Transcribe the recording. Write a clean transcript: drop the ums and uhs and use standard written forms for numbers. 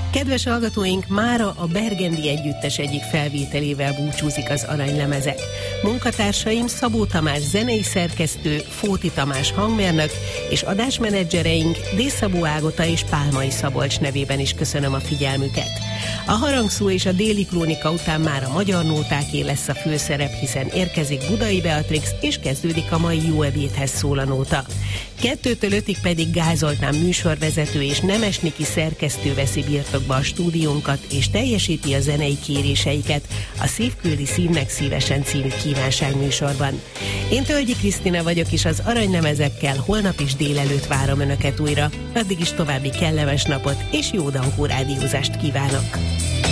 Kedves hallgatóink, mára a Bergendi Együttes egyik felvételével búcsúzik az Aranylemezek. Munkatársaim Szabó Tamás zenei szerkesztő, Fóti Tamás hangmérnök, és adásmenedzsereink D-Szabó Ágota és Pálmai Szabolcs nevében is köszönöm a figyelmüket. A harangszó és a déli krónika után már a magyar nótáké lesz a főszerep, hiszen érkezik Budai Beatrix, és kezdődik a mai Jó ebédhez szól a nóta. 2-től 5-ig pedig Gál Zoltán műsorvezető és Nemes Niki szerkesztő veszi birtokba a stúdiónkat, és teljesíti a zenei kéréseiket a Szív küldi szívnek szívesen című kívánságműsorban. Én Tölgyi Krisztina vagyok, és az Aranylemezekkel holnap is délelőtt várom Önöket újra. Addig is további kellemes napot és jó dankó rádiózást kívánok!